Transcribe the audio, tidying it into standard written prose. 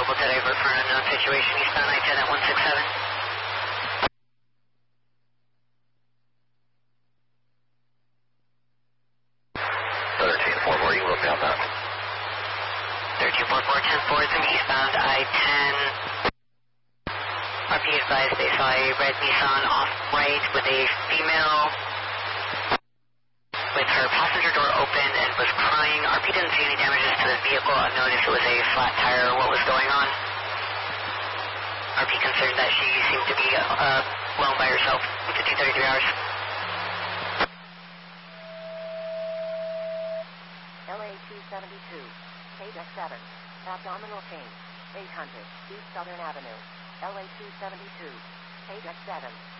available to divert for an unknown situation, eastbound I-10 at 167. 1344, you will down that. 1344, 10-4 is from eastbound I-10. RP advised they saw a red Nissan off-right with a female with her passenger door open and was crying. RP didn't see any damages to the vehicle. Unknown if it was a flat tire or what was going on. RP concerned that she seemed to be alone by herself. 1533 hours. LA 272, KDEC 7, abdominal pain, 800, East Southern Avenue, LA 272, KDEC 7.